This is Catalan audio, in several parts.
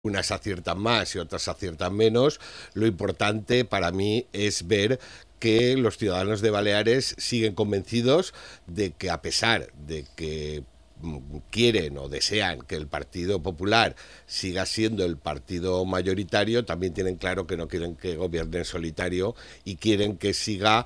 unas aciertan más y otras aciertan menos. Lo importante para mí es ver que los ciudadanos de Baleares siguen convencidos de que, a pesar de que quieren o desean que el Partido Popular siga siendo el partido mayoritario, también tienen claro que no quieren que gobierne en solitario y quieren que siga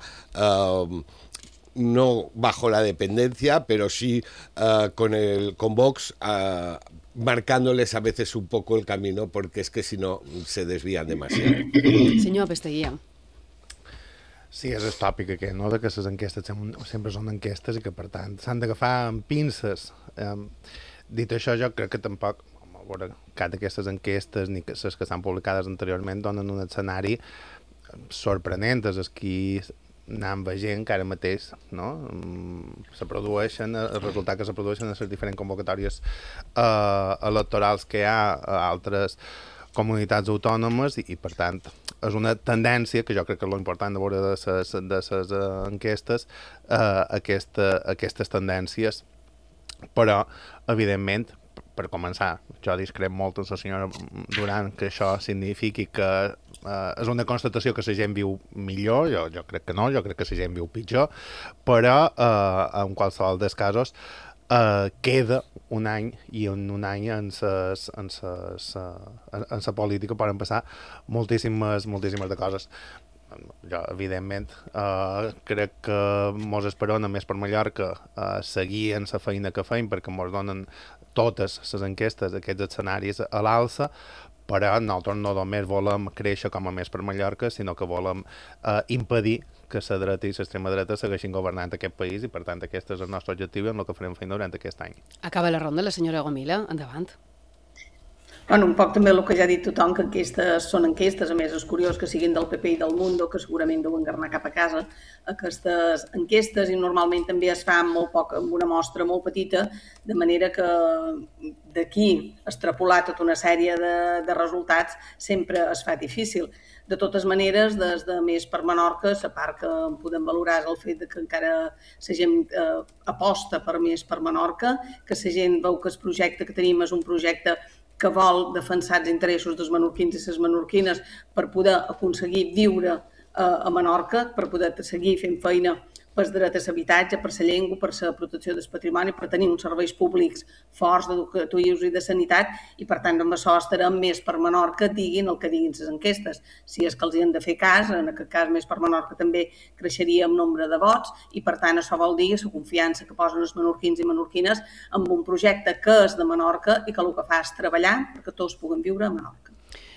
no bajo la dependencia, pero sí con Vox marcándoles a veces un poco el camino, porque es que si no se desvían demasiado. Senyor Pesteguia. Sí, és el tòpic aquest, no?, de que les enquestes sempre són enquestes i que, per tant, s'han d'agafar amb pinces. Dit això, jo crec que tampoc, a veure, cap d'aquestes enquestes ni les que s'han publicades anteriorment donen un escenari sorprenent. És que anem veient que ara mateix, no?, se produeixen, el resultat que se produeixen en les diferents convocatòries electorals que hi ha a altres comunitats autònomes i, per tant, és una tendència que jo crec que és l'important de veure de les enquestes, aquestes tendències. Però, evidentment, per començar, jo discrep molt amb la senyora Duran que això signifiqui que és una constatació que la gent viu millor. Jo crec que no, jo crec que la gent viu pitjor, però en qualsevol dels casos queda un any, i en un any en la política poden passar moltíssimes de coses. Jo, evidentment, crec que mos esperona més per Mallorca seguir en la feina que feim, perquè mos donen totes les enquestes aquests escenaris a l'alça, però nosaltres no només volem créixer com a Més per Mallorca, sinó que volem impedir que la dreta i l'extrema dreta segueixin governant aquest país, i per tant aquest és el nostre objectiu i en el que farem feina durant aquest any. Acaba la ronda la senyora Gomila, endavant. Bueno, un poc també el que ja ha dit tothom, que enquestes són enquestes. A més, és curiós que siguin del PP i del Mundo, que segurament deuen engarnar cap a casa aquestes enquestes, i normalment també es fan molt poc, amb una mostra molt petita, de manera que d'aquí extrapolar tota una sèrie de resultats sempre es fa difícil. De totes maneres, des de Més per Menorca, la part que podem valorar és el fet que encara la gent aposta per Més per Menorca, que la gent veu que el projecte que tenim és un projecte que vol defensar els interessos dels menorquins i les menorquines per poder aconseguir viure a Menorca, per poder seguir fent feina per dret a l'habitatge, per la llengua, per la protecció del patrimoni, per tenir uns serveis públics forts educatius i de sanitat, i per tant amb això estarem Més per Menorca, diguin el que diguin les enquestes. Si és que els hi han de fer cas, en aquest cas Més per Menorca també creixeria en nombre de vots, i per tant això vol dir la confiança que posen els menorquins i menorquines en un projecte que és de Menorca i que el que fa és treballar perquè tots puguem viure a Menorca.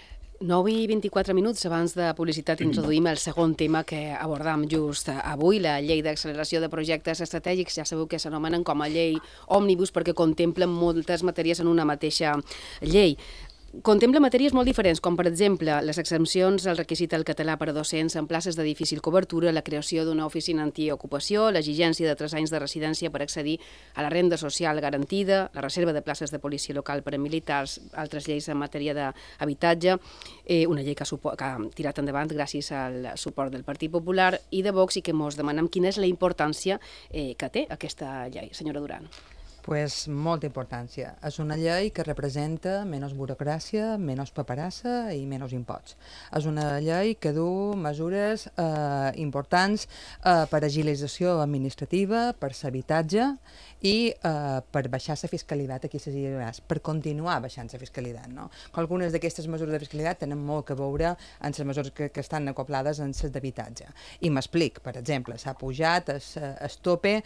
9:24 abans de publicitat introduïm el segon tema que abordam just avui, la llei d'acceleració de projectes estratègics. Ja sabeu que s'anomenen com a llei òmnibus perquè contemplen moltes matèries en una mateixa llei. Contempla matèries molt diferents, com per exemple les exempcions al requisit del català per a docents en places de difícil cobertura, la creació d'una oficina antiocupació, l'exigència de 3 anys de residència per accedir a la renda social garantida, la reserva de places de policia local per a militars, altres lleis en matèria d'habitatge, una llei que ha tirat endavant gràcies al suport del Partit Popular i de Vox, i que ens demanem quina és la importància que té aquesta llei. Senyora Duran. Pues molta importància. És una llei que representa menys burocràcia, menys paperassa i menys imposts. És una llei que du mesures importants per agilització administrativa, per l'habitatge i per baixar la fiscalitat aquí a les Illes, per continuar baixant la fiscalitat. No? Algunes d'aquestes mesures de fiscalitat tenen molt que veure amb les mesures que estan acoplades en les d'habitatge. I m'explic, per exemple, s'ha pujat el tope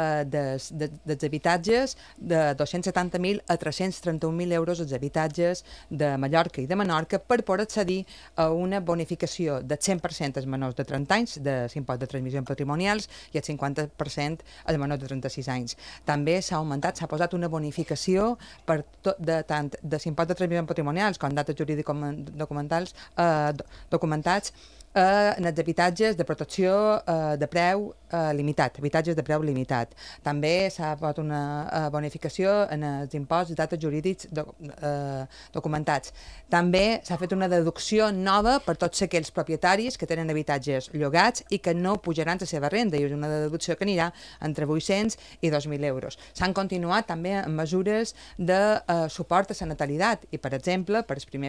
dels habitatges de 270.000 a 331.000 euros els habitatges de Mallorca i de Menorca per poder accedir a una bonificació del 100% als menors de 30 anys de l'impost de transmissions patrimonials i el 50% als menors de 36 anys. També s'ha posat una bonificació per tant de l'impost de transmissions patrimonials com dates jurídics documentats en els habitatges de protecció de preu limitat, habitatges de preu limitat. També s'ha fet una bonificació en els imposts d'actes jurídics documentats. També s'ha fet una deducció nova per tots aquells propietaris que tenen habitatges llogats i que no pujaran la seva renda, i és una deducció que anirà entre 800 i 2.000 euros. S'han continuat també amb mesures de suport a la natalitat i, per exemple, per el primer